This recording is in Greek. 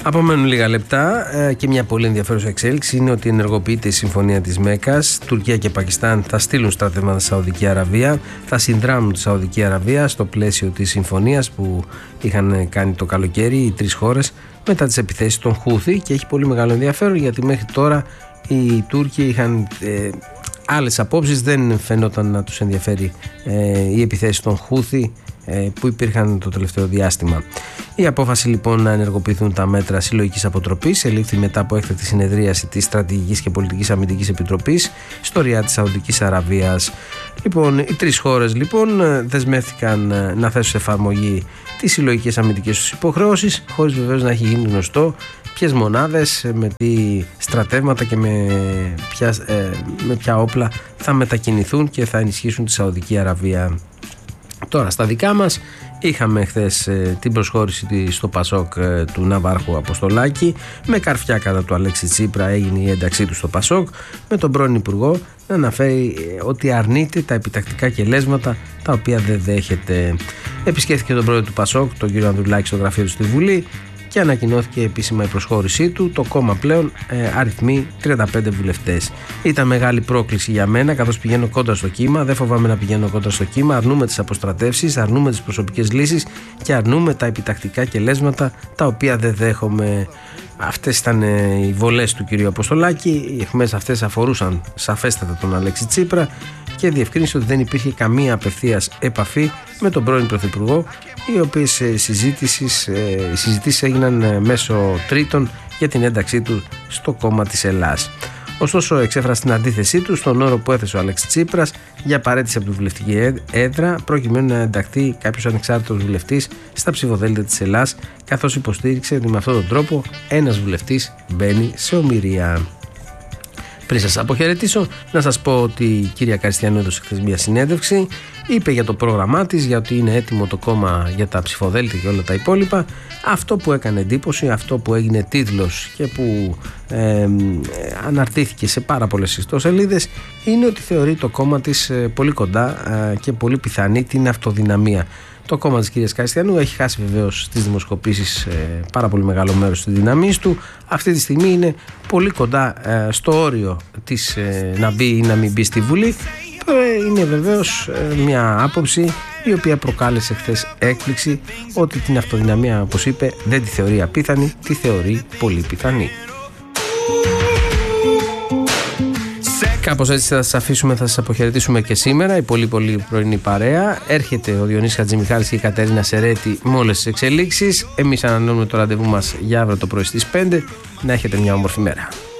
Απομένουν λίγα λεπτά και μια πολύ ενδιαφέρουσα εξέλιξη είναι ότι ενεργοποιείται η συμφωνία της Μέκκας. Τουρκία και Πακιστάν θα στείλουν στρατεύματα στη Σαουδική Αραβία, θα συνδράμουν τη Σαουδική Αραβία στο πλαίσιο της συμφωνίας που είχαν κάνει το καλοκαίρι οι τρεις χώρες μετά τις επιθέσεις των Χούθη, και έχει πολύ μεγάλο ενδιαφέρον γιατί μέχρι τώρα οι Τούρκοι είχαν άλλες απόψεις, δεν φαινόταν να τους ενδιαφέρει οι επιθέσεις των Χούθη που υπήρχαν το τελευταίο διάστημα. Η απόφαση λοιπόν να ενεργοποιηθούν τα μέτρα συλλογικής αποτροπής ελήφθη μετά από έκτακτη συνεδρίαση της Στρατηγικής και Πολιτικής Αμυντικής Επιτροπής στο Ριάντ της Σαουδικής Αραβίας. Λοιπόν, οι τρεις χώρες λοιπόν δεσμεύτηκαν να θέσουν σε εφαρμογή τις συλλογικές αμυντικές τους υποχρεώσεις, χωρίς βεβαίως να έχει γίνει γνωστό ποιες μονάδες, με τι στρατεύματα και με ποια όπλα θα μετακινηθούν και θα ενισχύσουν τη Σαουδική Αραβία. Τώρα στα δικά μας είχαμε χθες την προσχώρηση στο Πασόκ του Ναυάρχου Αποστολάκη. Με καρφιά κατά του Αλέξη Τσίπρα έγινε η ένταξή του στο Πασόκ, με τον πρώην Υπουργό να αναφέρει ότι αρνείται τα επιτακτικά κελέσματα τα οποία δεν δέχεται. Επισκέφθηκε τον πρόεδρο του Πασόκ, τον κύριο Ανδρουλάκη, στο γραφείο του στη Βουλή και ανακοινώθηκε επίσημα η προσχώρησή του. Το κόμμα πλέον αριθμεί 35 βουλευτές. Ήταν μεγάλη πρόκληση για μένα, καθώς πηγαίνω κόντρα στο κύμα. Δεν φοβάμαι να πηγαίνω κόντρα στο κύμα. Αρνούμε τις αποστρατεύσεις, αρνούμε τις προσωπικές λύσεις και αρνούμε τα επιτακτικά κελέσματα τα οποία δεν δέχομαι. Αυτές ήταν οι βολές του κυρίου Αποστολάκη. Οι αιχμές αυτές αφορούσαν σαφέστατα τον Αλέξη Τσίπρα και διευκρίνησε ότι δεν υπήρχε καμία απευθείας επαφή με τον πρώην Πρωθυπουργό, οι οποίες οι συζητήσεις έγιναν μέσω τρίτων για την ένταξή του στο κόμμα της Ελλάς. Ωστόσο, εξέφρασε την αντίθεσή του στον όρο που έθεσε ο Αλέξης Τσίπρας για παραίτηση από τη βουλευτική έδρα, προκειμένου να ενταχθεί κάποιος ανεξάρτητος βουλευτής στα ψηφοδέλτια της Ελλάς, καθώς υποστήριξε ότι με αυτόν τον τρόπο ένας βουλευτής μπαίνει σε ομηρία. Πριν σας αποχαιρετήσω, να σας πω ότι η κυρία Καριστιανού έδωσε χθες μια συνέντευξη. Είπε για το πρόγραμμά της, για ότι είναι έτοιμο το κόμμα για τα ψηφοδέλτια και όλα τα υπόλοιπα. Αυτό που έκανε εντύπωση, αυτό που έγινε τίτλος και που αναρτήθηκε σε πάρα πολλές ιστοσελίδες, είναι ότι θεωρεί το κόμμα της πολύ κοντά και πολύ πιθανή την αυτοδυναμία. Το κόμμα της κυρίας Καριστιανού έχει χάσει βεβαίως στις δημοσκοπήσεις πάρα πολύ μεγάλο μέρος της δύναμής του. Αυτή τη στιγμή είναι πολύ κοντά στο όριο της να μπει ή να μην μπει στη Βουλή. Είναι βεβαίως μια άποψη η οποία προκάλεσε χθες έκπληξη, ότι την αυτοδυναμία, όπως είπε, δεν τη θεωρεί απίθανη, τη θεωρεί πολύ πιθανή. Κάπως έτσι θα σας αφήσουμε, θα σας αποχαιρετήσουμε και σήμερα. Η πολύ πρωινή παρέα. Έρχεται ο Διονύσης Χατζημιχάλης και η Κατερίνα Σερέτη με όλες τις εξελίξεις. Εμείς ανανεώνουμε το ραντεβού μας για αύριο το πρωί στις 5. Να έχετε μια όμορφη μέρα.